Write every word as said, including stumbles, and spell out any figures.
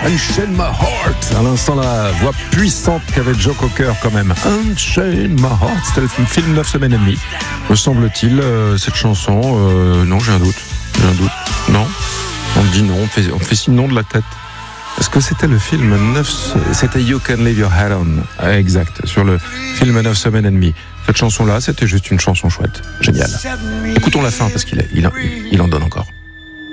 Unchain My Heart. À l'instant, la voix puissante qu'avait Joe Cocker quand même. Unchain My Heart. C'était le film neuf semaines et demie. Me semble-t-il, euh, cette chanson. Euh, non, j'ai un doute. J'ai un doute. Non. On dit non. On fait, on fait signe non de la tête. Est-ce que c'était le film neuf... C'était You Can Leave Your Head On. Ah, exact. Sur le film neuf semaines et demie. Cette chanson-là, c'était juste une chanson chouette. Géniale. Écoutons la fin parce qu'il est, il, il en donne encore.